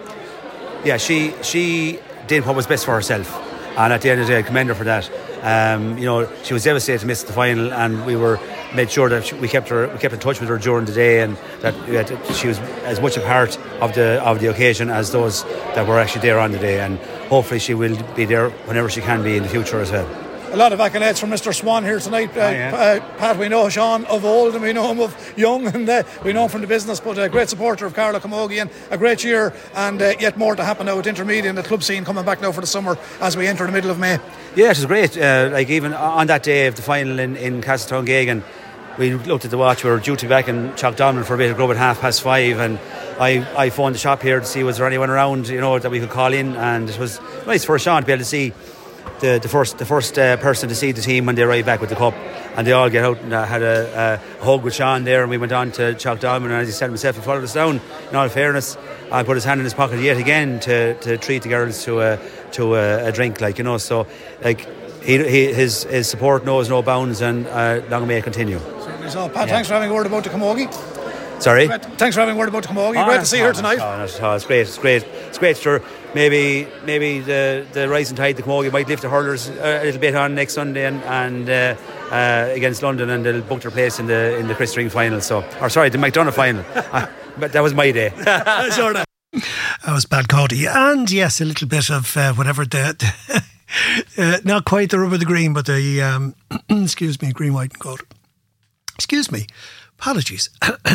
She did what was best for herself, and at the end of the day I commend her for that. She was devastated to miss the final, and we made sure that we kept in touch with her during the day, and that she was as much a part of the occasion as those that were actually there on the day, and hopefully she will be there whenever she can be in the future as well. A lot of accolades from Mr. Swan here tonight. Pat, we know Sean of old, and we know him of young, and we know him from the business, but a great supporter of Carlow Camogie, and a great year, and yet more to happen now with intermediate and the club scene coming back now for the summer as we enter the middle of May. Yeah, it was great. Even on that day of the final in Castletown Gagan, we looked at the watch. We were due to be back in Chalkdown for a bit of grub at 5:30, and I phoned the shop here to see was there anyone around that we could call in, and it was nice for Sean to be able to see the first person to see the team when they arrived back with the cup, and they all get out and had a hug with Sean there, and we went on to Chalkdown, and as he said himself, he followed us down in all fairness, put his hand in his pocket yet again to treat the girls to a drink, like, you know. So, like, his support knows no bounds, and long may it continue. So, Pat, thanks for having a word about the Camogie. Sorry? Thanks for having a word about the Camogie. Great to see her tonight. It's great. It's great. Sure. Maybe the rising tide, the Camogie might lift the hurlers a little bit on next Sunday and against London, and they'll book their place in the Chris String final. So, or sorry, the McDonagh final. But that was my day. Sort of. That was Pat Cody, and yes, a little bit of whatever the not quite the rub of the green, but the excuse me, green, white, and gold. Excuse me, apologies.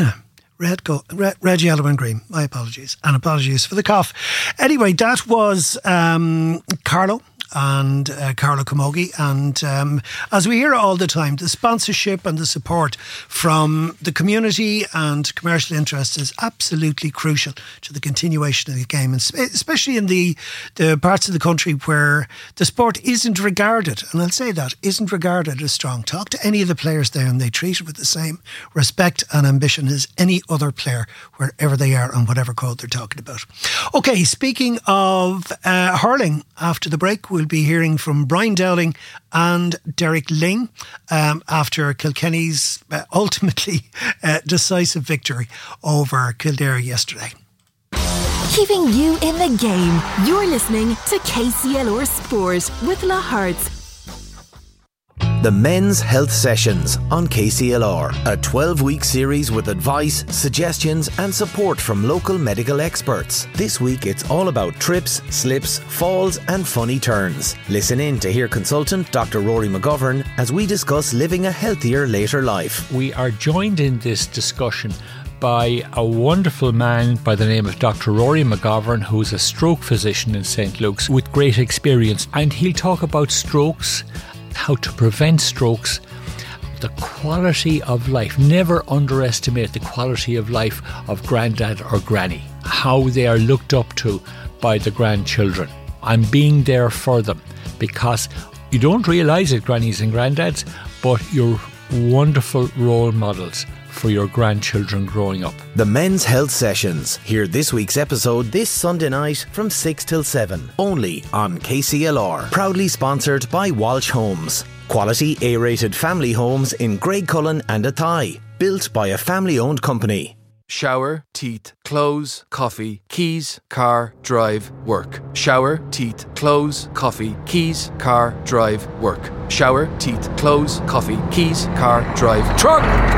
Red, yellow and green. My apologies. And apologies for the cough. Anyway, that was Carlo and Carlo Camogie. And as we hear all the time, the sponsorship and the support from the community and commercial interests is absolutely crucial to the continuation of the game, and especially in the parts of the country where the sport isn't regarded, and I'll say that, isn't regarded as strong. Talk to any of the players there and they treat it with the same respect and ambition as any other player, wherever they are and whatever code they're talking about. Okay, speaking of hurling, after the break we'll be hearing from Brian Dowling and Derek Ling after Kilkenny's ultimately decisive victory over Kildare yesterday. Keeping you in the game. You're listening to KCLR Sport with La Hearts. The Men's Health Sessions on KCLR, a 12-week series with advice, suggestions and support from local medical experts. This week it's all about trips, slips, falls and funny turns. Listen in to hear consultant Dr. Rory McGovern as we discuss living a healthier later life. We are joined in this discussion by a wonderful man by the name of Dr. Rory McGovern, who's a stroke physician in St. Luke's with great experience, and he'll talk about strokes, how to prevent strokes, the quality of life. Never underestimate the quality of life of granddad or granny, how they are looked up to by the grandchildren. I'm being there for them, because you don't realise it, grannies and granddads, but you're wonderful role models for your grandchildren growing up. The Men's Health Sessions. Hear this week's episode this Sunday night from 6 till 7. Only on KCLR. Proudly sponsored by Walsh Homes. Quality A-rated family homes in Graiguecullen and Athy. Built by a family-owned company. Shower, teeth, clothes, coffee, keys, car, drive, work. Shower, teeth, clothes, coffee, keys, car, drive, work. Shower, teeth, clothes, coffee, keys, car, drive, truck!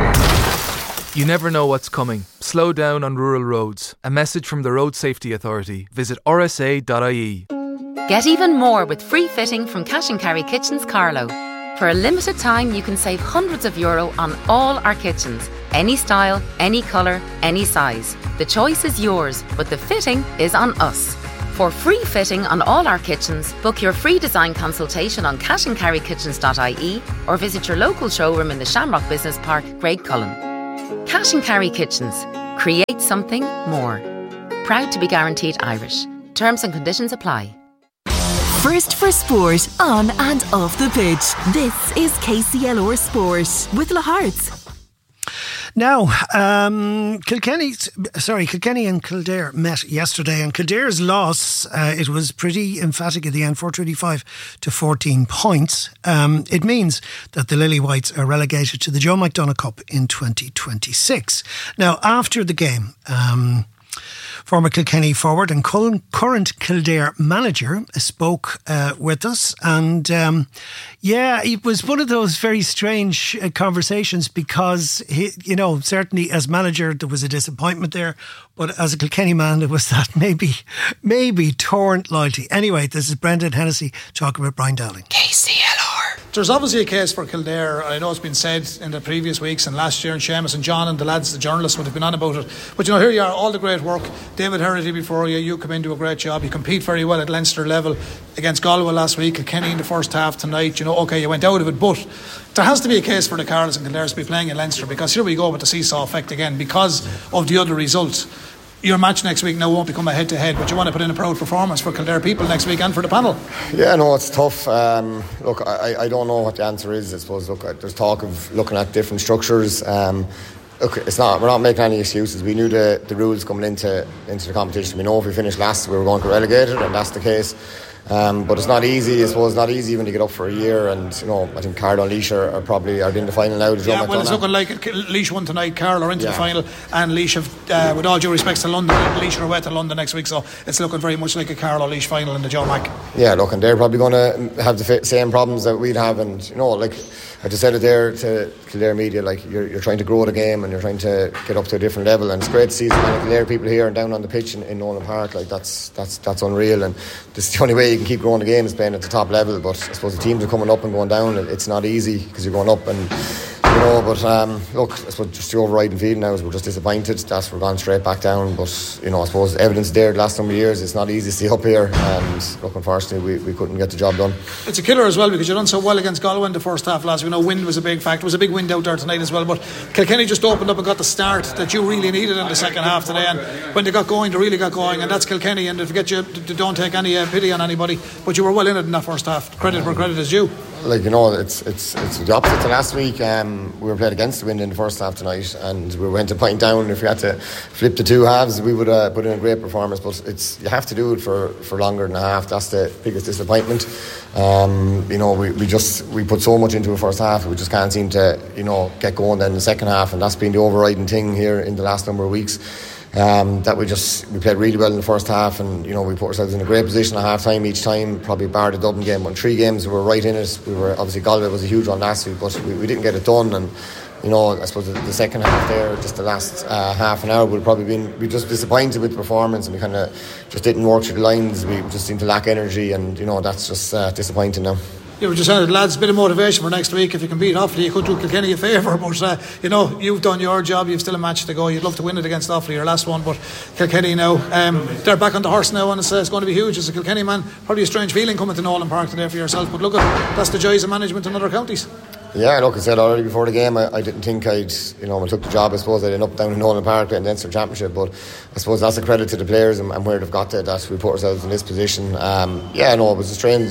You never know what's coming. Slow down on rural roads. A message from the Road Safety Authority. Visit rsa.ie. Get even more with free fitting from Cash & Carry Kitchens Carlow. For a limited time, you can save hundreds of euro on all our kitchens. Any style, any colour, any size. The choice is yours, but the fitting is on us. For free fitting on all our kitchens, book your free design consultation on cashandcarrykitchens.ie or visit your local showroom in the Shamrock Business Park, Graiguecullen. Cash & Carry Kitchens. Create something more. Proud to be guaranteed Irish. Terms and conditions apply. First for sport, on and off the pitch. This is KCLR Sport with La Hearts. Now, Kilkenny and Kildare met yesterday, and Kildare's loss, it was pretty emphatic at the end, 425 to 14 points. It means that the Lily Whites are relegated to the Joe McDonagh Cup in 2026. Now, after the game, former Kilkenny forward and current Kildare manager spoke with us, and it was one of those very strange conversations, because certainly as manager there was a disappointment there, but as a Kilkenny man there was that maybe torn loyalty. Anyway, this is Brendan Hennessy talking with Brian Dowling. KCLR. There's obviously a case for Kildare. I know it's been said in the previous weeks and last year, and Seamus and John and the lads, the journalists, would have been on about it. But here you are, all the great work. David Herity before you. You come in, do a great job. You compete very well at Leinster level against Galway last week. Kilkenny in the first half tonight. You went out of it, but there has to be a case for the Carls and Kildare to be playing in Leinster, because here we go with the seesaw effect again because of the other results. Your match next week now won't become a head-to-head, but you want to put in a proud performance for Kildare people next week and for the panel. Yeah, no, it's tough. Look, I don't know what the answer is. I suppose, there's talk of looking at different structures. Look, it's not. We're not making any excuses. We knew the rules coming into the competition. We know if we finished last, we were going to get relegated, and that's the case. But it's not easy. I suppose it's not easy when you get up for a year. And I think Carlow and Laois are probably in the final now. Yeah, well, it's looking like Laois won tonight. Carlow are into the final, and Laois have, with all due respects to London, Laois are away to London next week. So it's looking very much like a Carlow Laois final in the Joe Mack. Yeah, look, and they're probably going to have the same problems that we'd have. And I just said it there to Kildare media, you're trying to grow the game and you're trying to get up to a different level, and it's great to see so many Kildare people here and down on the pitch in Nolan Park. That's unreal, and this is the only way you can keep growing the game is playing at the top level. But I suppose the teams are coming up and going down. It's not easy because you're going up and but look, I suppose just the overriding feeling now is we're just disappointed that we're gone straight back down. But I suppose evidence there the last number of years, it's not easy to stay up here, and look, unfortunately we couldn't get the job done. It's a killer as well because you done so well against Galway in the first half last week. Wind was a big factor. It was a big wind out there tonight as well, but Kilkenny just opened up and got the start that you really needed in the second half today, and when they got going, they really got going, and that's Kilkenny. And don't take any pity on anybody, but you were well in it in that first half. Credit where credit is due. It's the opposite to last week. We were played against the wind in the first half tonight, and we went a point down. If we had to flip the two halves, we would put in a great performance. But you have to do it for longer than a half. That's the biggest disappointment. We put so much into the first half, we just can't seem to get going then in the second half, and that's been the overriding thing here in the last number of weeks. That we played really well in the first half, and we put ourselves in a great position at half time each time, probably bar the Dublin game. But in 3 games we were right in it. We were obviously, Galway was a huge one last week, but we didn't get it done. And I suppose the second half there, just the last half an hour, we just disappointed with the performance, and we kind of just didn't work through the lines. We just seemed to lack energy, and that's just disappointing now. You were just saying, lads, a bit of motivation for next week. If you can beat Offaly, you could do Kilkenny a favour. But you've done your job. You've still a match to go. You'd love to win it against Offaly, your last one. But Kilkenny now, they're back on the horse now, and it's going to be huge. As a Kilkenny man, probably a strange feeling coming to Nolan Park today for yourself. But look, that's the joys of management in other counties. Yeah, look, I said already before the game, I didn't think when I took the job, I suppose I'd end up down in Nolan Park playing the Leinster Championship, but I suppose that's a credit to the players and where they've got to, that we put ourselves in this position. It was a strange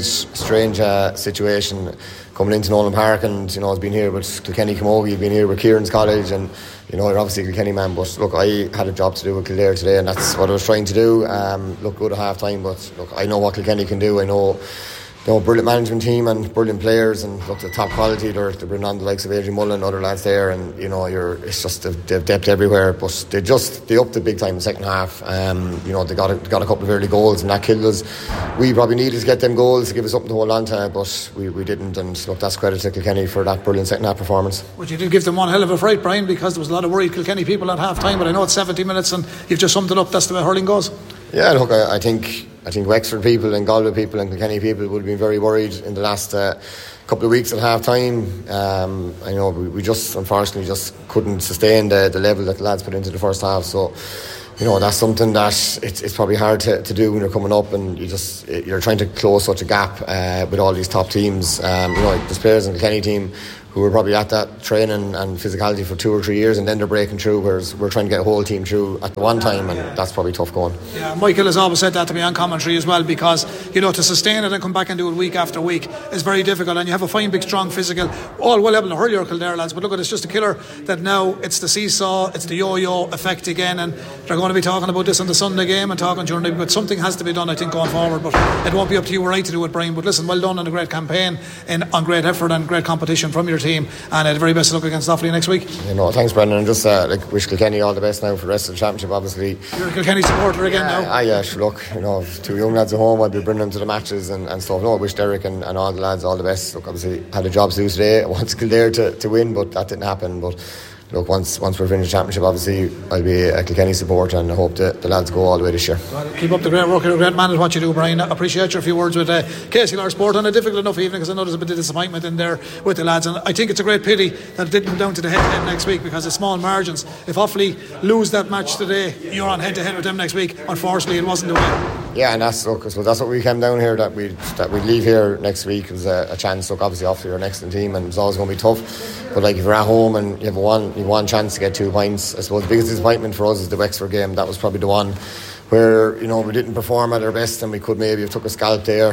situation coming into Nolan Park, and I've been here with Kilkenny Camogie, I've been here with Kieran's College, and you're obviously a Kilkenny man, but look, I had a job to do with Kildare today, and that's what I was trying to do. Look good at half time, but look, I know what Kilkenny can do. I know brilliant management team and brilliant players, and look, the top quality. They're bringing on the likes of Adrian Mullen and other lads there, and it's just they've depth everywhere. But they upped it big time in the second half. They got a couple of early goals, and that killed us. We probably needed to get them goals to give us something to hold on to, but we didn't. And look, that's credit to Kilkenny for that brilliant second half performance. But you did give them one hell of a fright, Brian, because there was a lot of worried Kilkenny people at half time. But I know it's 70 minutes, and you've just summed it up. That's the way hurling goes. Yeah, look, I think Wexford people and Galway people and Kilkenny people would have been very worried in the last couple of weeks at half time. I know we just unfortunately just couldn't sustain the level that the lads put into the first half. So that's something that it's probably hard to do when you're coming up, and you're trying to close such a gap with all these top teams. There's players in the Kilkenny team who were probably at that training and physicality for 2 or 3 years, and then they're breaking through, whereas we're trying to get a whole team through at the one time, and that's probably tough going. Yeah, Michael has always said that to me on commentary as well, because to sustain it and come back and do it week after week is very difficult, and you have a fine, big, strong physical, all well able to hurl your Kildare lads. But look, it's just a killer that now it's the seesaw, it's the yo-yo effect again, and they're going to be talking about this on the Sunday game and talking during the week, but something has to be done, I think, going forward. But it won't be up to you or I to do it, Brian. But listen, well done on a great campaign and on great effort and great competition from your team, and very best of luck against Offaly next week. Thanks, Brendan, and just wish Kilkenny all the best now for the rest of the championship. Obviously, you're a Kilkenny supporter again now. Look, 2 young lads at home, I'd be bringing them to the matches and stuff. I wish Derek and all the lads all the best. Look, obviously had a job to do today. I wanted Kildare to win, but that didn't happen. But look, once we're finished the championship, obviously I'll be a Kilkenny supporter, and I hope the lads go all the way this year. Well, keep up the great work. You're a great man at what you do, Brian. I appreciate your few words with KCLR Sport on a difficult enough evening, because I know there's a bit of disappointment in there with the lads, and I think it's a great pity that it didn't come down to the head-to-head next week, because it's small margins. If Offaly lose that match today, you're on head-to-head with them next week. Unfortunately, it wasn't the way. Yeah, and that's what we came down here, that we'd leave here next week was a chance. Look, obviously Offaly are an excellent team, and it's always going to be tough, but if you're at home and you have one chance to get 2 points, I suppose the biggest disappointment for us is the Wexford game. That was probably the one where we didn't perform at our best, and we could maybe have took a scalp there,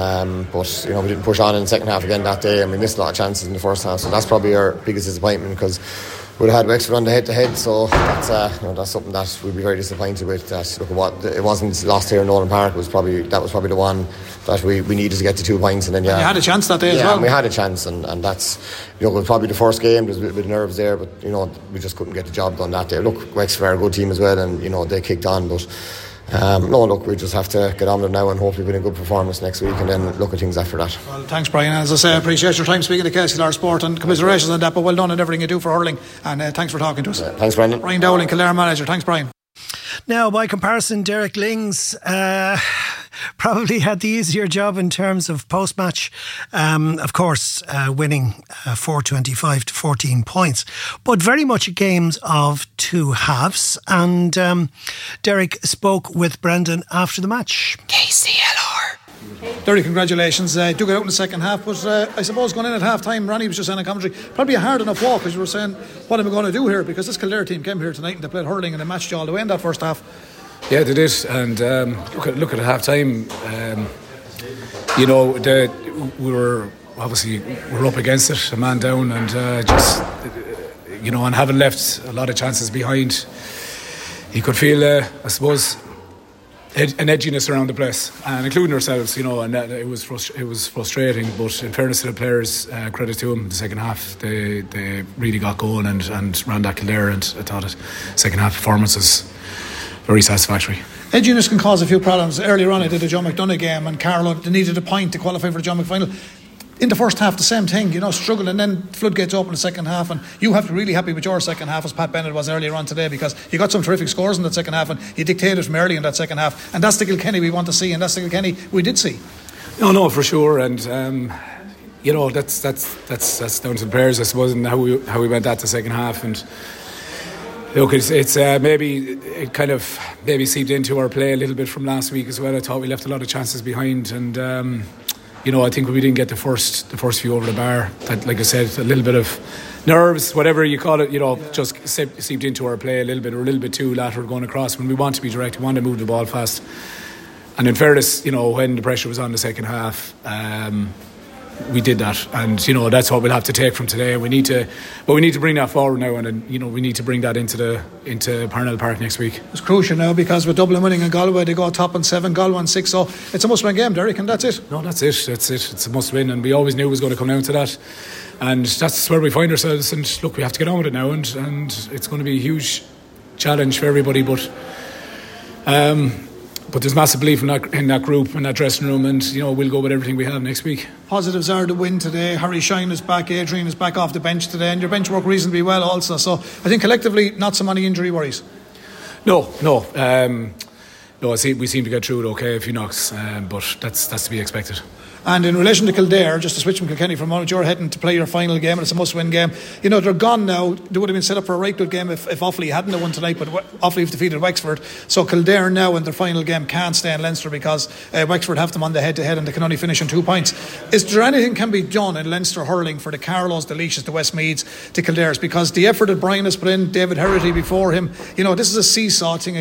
but we didn't push on in the second half again that day, and we missed a lot of chances in the first half. So that's probably our biggest disappointment, because would have had Wexford on the head-to-head, so that's something that we'd be very disappointed with. Look at what it wasn't lost here in Nolan Park. That was probably the one that we needed to get to 2 points, and then you had a chance that day as well. Yeah, we had a chance, and that's it was probably the first game. There's a bit of nerves there, but we just couldn't get the job done that day. Look, Wexford are a good team as well, and they kicked on, but. We just have to get on with it now and hopefully win a good performance next week and then look at things after that. Well, thanks, Brian. As I say, I appreciate your time speaking to KCLR Sport, and commiserations on that, but well done in everything you do for hurling, and thanks for talking to us. Thanks, Brendan. Brian Dowling, Kildare manager. Thanks, Brian. Now, by comparison, Derek Lings probably had the easier job in terms of post-match. Of course, winning 425 to 14 points. But very much a game of two halves. And Derek spoke with Brendan after the match. KCLR. Derek, congratulations. Do get out in the second half, but I suppose going in at half time, Ronnie was just saying in commentary, probably a hard enough walk, because you were saying, what am I going to do here? Because this Kildare team came here tonight and they played hurling and they matched you all the way in that first half. Yeah, they did, and look at half time. We were obviously up against it, a man down, and and having left a lot of chances behind, you could feel, I suppose, an edginess around the place, and including ourselves, and that it was frustrating. But in fairness to the players, credit to them, the second half they really got going and ran that Kildare, and I thought it second half performance was very satisfactory. Edginess can cause a few problems. Earlier on I did a John McDonough game and Carlow, they needed a point to qualify for the John McFinal. In the first half the same thing, struggle, and then floodgates open the second half, and you have to be really happy with your second half, as Pat Bennett was earlier on today, because you got some terrific scores in that second half and you dictated from early in that second half, and that's the Kilkenny we want to see, and that's the Kilkenny we did see. No, for sure, and that's down to the players, I suppose, and how we went at the second half. And look, it's maybe it kind of seeped into our play a little bit from last week as well. I thought we left a lot of chances behind, and I think we didn't get the first few over the bar. That, like I said, a little bit of nerves, whatever you call it, just seeped into our play a little bit, or a little bit too lateral going across when we want to be direct, we want to move the ball fast. And in fairness, when the pressure was on the second half, we did that, and that's what we'll have to take from today. We need to bring that forward now, and we need to bring that into Parnell Park next week. It's crucial now, because with Dublin winning in Galway, they go top on 7, Galway on 6, so it's a must-win game, Derek, and that's it. No, that's it. It's a must-win, and we always knew it was going to come down to that, and that's where we find ourselves. And look, we have to get on with it now, and it's going to be a huge challenge for everybody, but there's massive belief in that group, in that dressing room, and we'll go with everything we have next week. Positives are the win today. Harry Shine is back, Adrian is back off the bench today, and your bench worked reasonably well also. So I think collectively, not so many injury worries. No. We seem to get through it okay, a few knocks, but that's to be expected. And in relation to Kildare, just to switch from Kilkenny for a moment, you're heading to play your final game, and it's a must-win game. They're gone now. They would have been set up for a right good game if Offaly hadn't won tonight, but Offaly have defeated Wexford. So Kildare now in their final game can't stay in Leinster, because Wexford have them on the head-to-head and they can only finish on 2 points. Is there anything can be done in Leinster hurling for the Carlows, the Laois, the Westmeaths, the Kildares? Because the effort that Brian has put in, David Herity before him, this is a seesaw thing